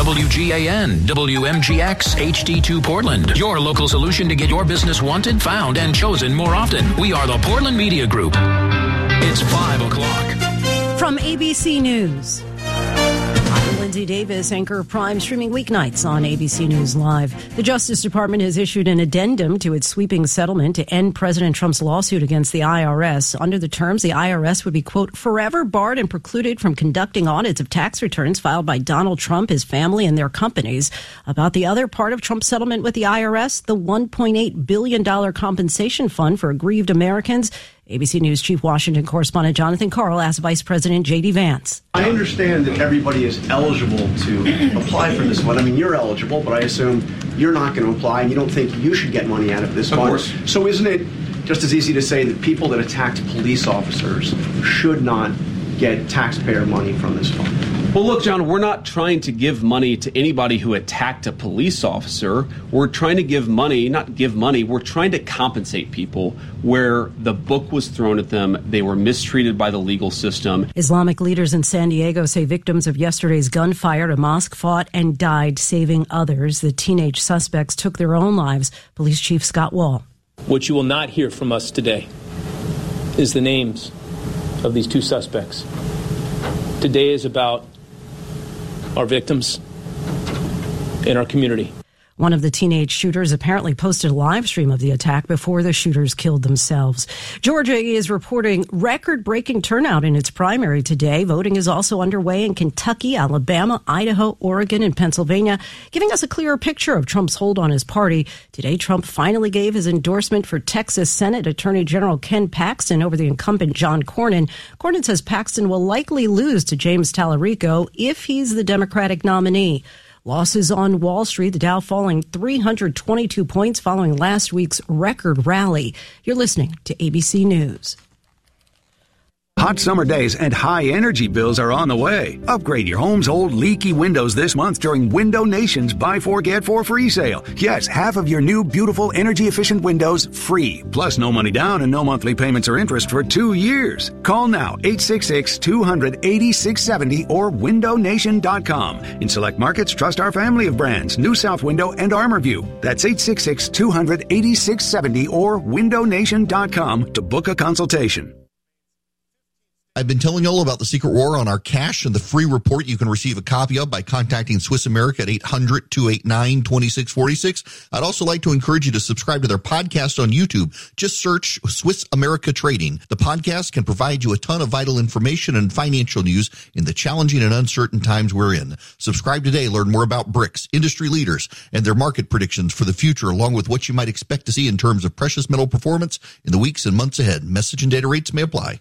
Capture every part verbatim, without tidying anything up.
W G A N, W M G X, H D two Portland. Your local solution to get your business wanted, found, and chosen more often. We are the Portland Media Group. It's five o'clock. From A B C News, I'm Lindsay Davis, anchor of Prime, streaming weeknights on A B C News Live. The Justice Department has issued an addendum to its sweeping settlement to end President Trump's lawsuit against the I R S. Under the terms, the I R S would be, quote, forever barred and precluded from conducting audits of tax returns filed by Donald Trump, his family, and their companies. About the other part of Trump's settlement with the I R S, the one point eight billion dollars compensation fund for aggrieved Americans. A B C News Chief Washington correspondent Jonathan Karl asked Vice President J D Vance. I understand that everybody is eligible to apply for this fund. I mean, you're eligible, but I assume you're not going to apply and you don't think you should get money out of this fund. Of course. So isn't it just as easy to say that people that attacked police officers should not get taxpayer money from this fund? Well, look, John, we're not trying to give money to anybody who attacked a police officer. We're trying to give money, not give money, we're trying to compensate people where the book was thrown at them. They were mistreated by the legal system. Islamic leaders in San Diego say victims of yesterday's gunfire at a mosque fought and died saving others. The teenage suspects took their own lives. Police Chief Scott Wall. What you will not hear from us today is the names of these two suspects. Today is about our victims in our community. One of the teenage shooters apparently posted a live stream of the attack before the shooters killed themselves. Georgia is reporting record-breaking turnout in its primary today. Voting is also underway in Kentucky, Alabama, Idaho, Oregon, and Pennsylvania, giving us a clearer picture of Trump's hold on his party. Today, Trump finally gave his endorsement for Texas Senate Attorney General Ken Paxton over the incumbent John Cornyn. Cornyn says Paxton will likely lose to James Tallarico if he's the Democratic nominee. Losses on Wall Street, the Dow falling three hundred twenty-two points following last week's record rally. You're listening to A B C News. Hot summer days and high energy bills are on the way. Upgrade your home's old leaky windows this month during Window Nation's Buy Four Get Four free sale. Yes, half of your new beautiful energy efficient windows free. Plus no money down and no monthly payments or interest for two years. Call now eight six six, two hundred, eighty-six seventy or window nation dot com. In select markets, trust our family of brands, New South Window and ArmorView. That's eight six six, two hundred, eighty-six seventy or window nation dot com to book a consultation. I've been telling you all about the Secret War on our cash and the free report you can receive a copy of by contacting Swiss America at eight hundred, two eight nine, two six four six. I'd also like to encourage you to subscribe to their podcast on YouTube. Just search Swiss America Trading. The podcast can provide you a ton of vital information and financial news in the challenging and uncertain times we're in. Subscribe today. Learn more about BRICS, industry leaders, and their market predictions for the future, along with what you might expect to see in terms of precious metal performance in the weeks and months ahead. Message and data rates may apply.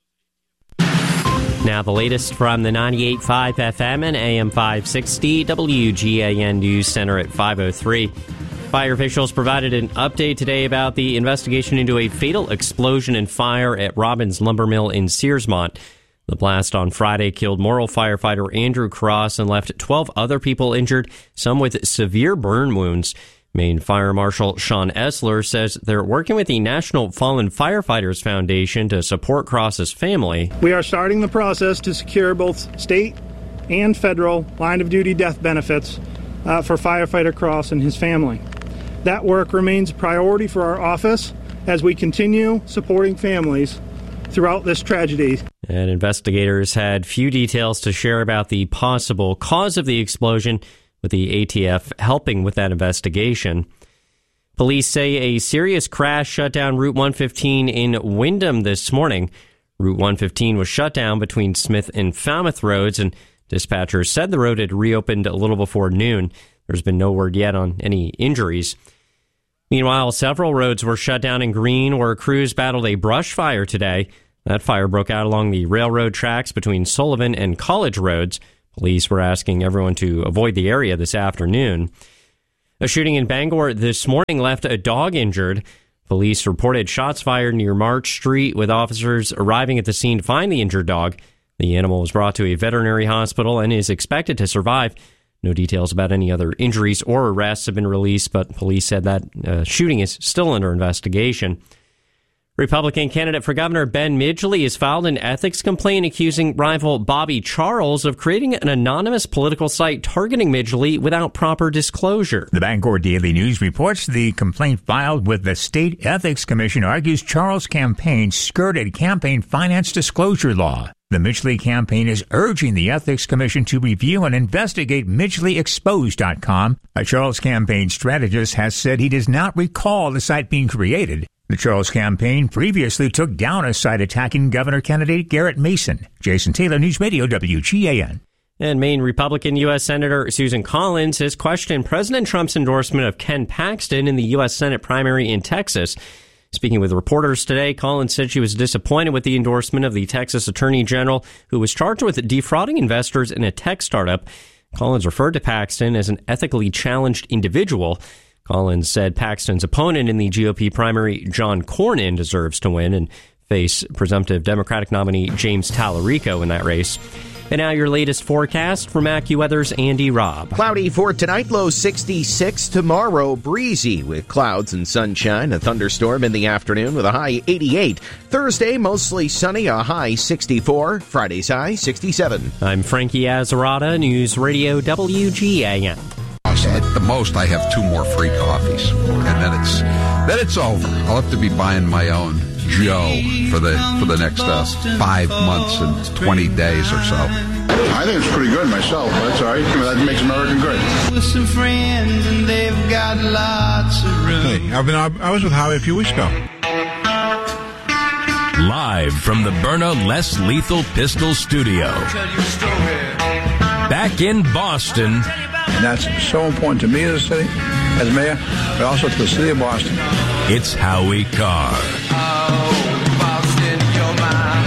Now the latest from the ninety-eight point five F M and A M five sixty W G A N News Center at five oh three. Fire officials provided an update today about the investigation into a fatal explosion and fire at Robbins Lumber Mill in Searsmont. The blast on Friday killed Morrill firefighter Andrew Cross and left twelve other people injured, some with severe burn wounds. Maine Fire Marshal Sean Esler says they're working with the National Fallen Firefighters Foundation to support Cross's family. We are starting the process to secure both state and federal line-of-duty death benefits uh, for firefighter Cross and his family. That work remains a priority for our office as we continue supporting families throughout this tragedy. And investigators had few details to share about the possible cause of the explosion, with the A T F helping with that investigation. Police say a serious crash shut down Route one fifteen in Windham this morning. Route one fifteen was shut down between Smith and Falmouth roads, and dispatchers said the road had reopened a little before noon. There's been no word yet on any injuries. Meanwhile, several roads were shut down in Greene, where crews battled a brush fire today. That fire broke out along the railroad tracks between Sullivan and College roads. Police were asking everyone to avoid the area this afternoon. A shooting in Bangor this morning left a dog injured. Police reported shots fired near March Street, with officers arriving at the scene to find the injured dog. The animal was brought to a veterinary hospital and is expected to survive. No details about any other injuries or arrests have been released, but police said that uh, shooting is still under investigation. Republican candidate for governor Ben Midgley has filed an ethics complaint accusing rival Bobby Charles of creating an anonymous political site targeting Midgley without proper disclosure. The Bangor Daily News reports the complaint filed with the State Ethics Commission argues Charles' campaign skirted campaign finance disclosure law. The Midgley campaign is urging the Ethics Commission to review and investigate Midgley Exposed dot com. A Charles campaign strategist has said he does not recall the site being created. The Charles campaign previously took down a site attacking governor candidate Garrett Mason. Jason Taylor, News Radio W G A N. And Maine Republican U S. Senator Susan Collins has questioned President Trump's endorsement of Ken Paxton in the U S. Senate primary in Texas. Speaking with reporters today, Collins said she was disappointed with the endorsement of the Texas Attorney General, who was charged with defrauding investors in a tech startup. Collins referred to Paxton as an ethically challenged individual. Collins said Paxton's opponent in the G O P primary, John Cornyn, deserves to win and face presumptive Democratic nominee James Tallarico in that race. And now your latest forecast from AccuWeather's Andy Robb. Cloudy for tonight, low sixty-six. Tomorrow, breezy with clouds and sunshine. A thunderstorm in the afternoon with a high eighty-eight. Thursday, mostly sunny, a high sixty-four. Friday's high sixty-seven. I'm Frankie Azarada, News Radio W G A N. At the most, I have two more free coffees, and then it's then it's over. I'll have to be buying my own Joe for the for the next uh, five months and twenty days or so. I think it's pretty good myself, but that's all right. That makes America great. With some friends, and they've got lots of room. Hey, I've been I was with Howie a few weeks ago. Live from the Byrna Less Lethal Pistol Studio. Back in Boston. And that's so important to me as a city, as mayor, but also to the city of Boston. It's Howie Carr. Oh, Boston, you're my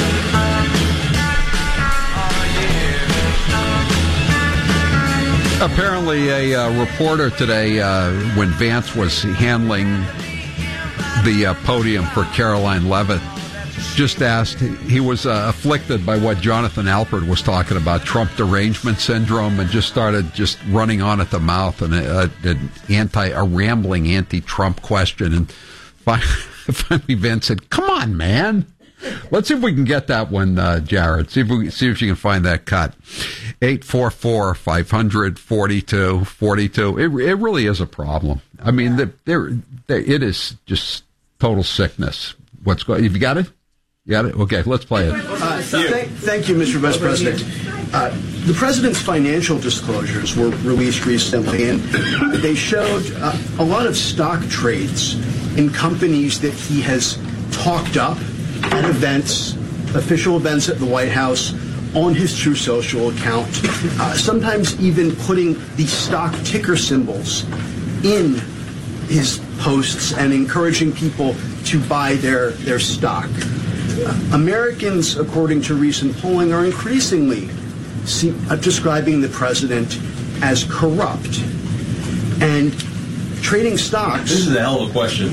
oh, yeah. Apparently, a uh, reporter today, uh, when Vance was handling the uh, podium for Caroline Levitt, just asked, he was uh, afflicted by what Jonathan Alpert was talking about, Trump derangement syndrome, and just started just running on at the mouth and a, an anti, a rambling anti-Trump question. And finally, finally Vince said, "Come on, man. Let's see if we can get that one, uh, Jared. See if we see if you can find that cut." eight four four, five hundred, forty-two forty-two. It, it really is a problem. I mean, the, there, there, it is just total sickness. What's going? Have you got it? You got it? Okay, let's play it. Uh, th- thank you, Mister Vice President. Uh, the president's financial disclosures were released recently, and they showed uh, a lot of stock trades in companies that he has talked up at events, official events at the White House, on his True Social account, uh, sometimes even putting the stock ticker symbols in his posts and encouraging people to buy their, their stock. Americans, according to recent polling, are increasingly see, uh, describing the president as corrupt. And trading stocks... This is a hell of a question.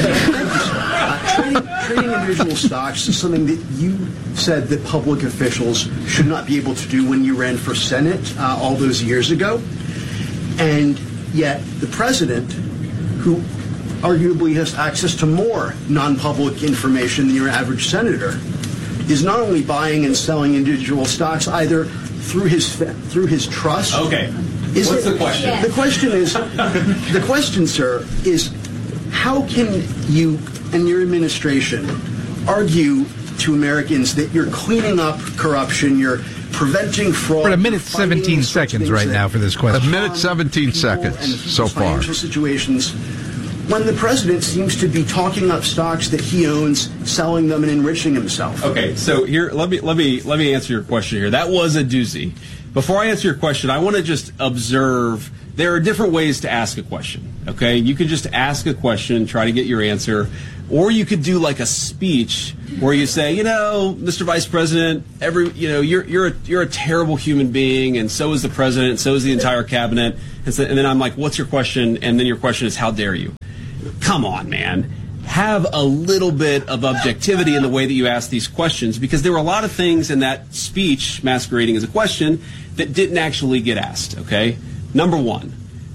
uh, trading, trading individual stocks is something that you said that public officials should not be able to do when you ran for Senate uh, all those years ago. And yet the president, who arguably has access to more non-public information than your average senator, is not only buying and selling individual stocks either through his through his trust. Okay. Is What's it, the question? The question is, the question, sir, is how can you and your administration argue to Americans that you're cleaning up corruption, you're preventing fraud? We're at a minute seventeen seconds right now for this question. A minute seventeen seconds so far. Financial situations, when the president seems to be talking up stocks that he owns, selling them, and enriching himself. Okay, so here, let me let me let me answer your question here. That was a doozy. Before I answer your question, I want to just observe there are different ways to ask a question. Okay, you could just ask a question, try to get your answer, or you could do like a speech where you say, you know, Mister Vice President, every you know, you're you're a, you're a terrible human being, and so is the president, and so is the entire cabinet. And, so, and then I'm like, what's your question? And then your question is, how dare you? Come on, man. Have a little bit of objectivity in the way that you ask these questions, because there were a lot of things in that speech masquerading as a question that didn't actually get asked, okay? Number one,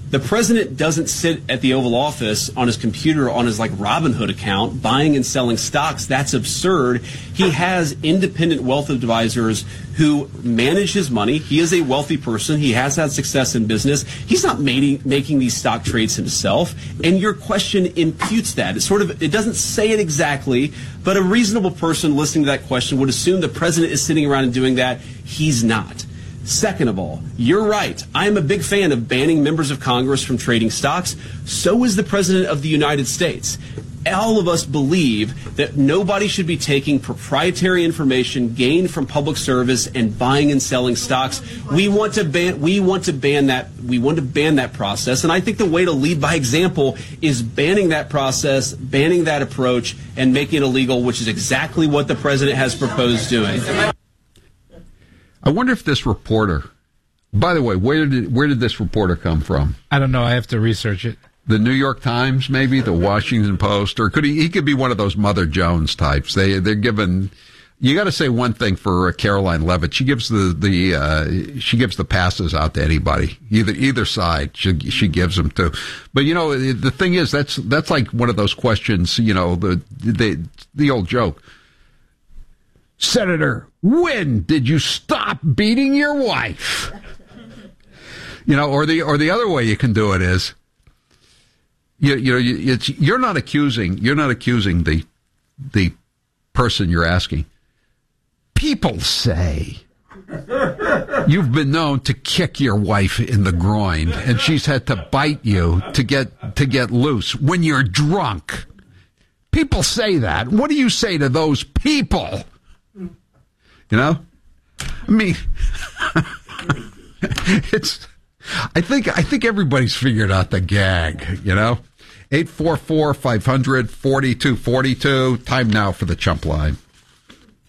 The president doesn't sit at the Oval Office on his computer on his like Robinhood account buying and selling stocks. That's absurd. He has independent wealth advisors who manage his money. He is a wealthy person. He has had success in business. He's not making, making these stock trades himself. And your question imputes that. It sort of, it doesn't say it exactly, but a reasonable person listening to that question would assume the president is sitting around and doing that. He's not. Second of all, you're right. I am a big fan of banning members of Congress from trading stocks. So is the President of the United States. All of us believe that nobody should be taking proprietary information gained from public service and buying and selling stocks. We want to ban we want to ban that we want to ban that process. And I think the way to lead by example is banning that process, banning that approach, and making it illegal, which is exactly what the president has proposed doing. I wonder if this reporter, by the way, where did where did this reporter come from? I don't know. I have to research it. The New York Times, maybe the Washington Post, or could he? He could be one of those Mother Jones types. They they're given. You got to say one thing for uh, Caroline Levitt. She gives the the uh, she gives the passes out to anybody, either either side. She she gives them to. But you know the thing is that's that's like one of those questions. You know the the the old joke. Senator, when did you stop beating your wife? You know, or the or the other way you can do it is, you you know, you, it's you're not accusing you're not accusing the the person you're asking. People say you've been known to kick your wife in the groin, and she's had to bite you to get to get loose when you're drunk. People say that. What do you say to those people? You know, I mean, it's. I think I think everybody's figured out the gag. You know, eight four four five hundred forty two forty two. Time now for the Chump Line.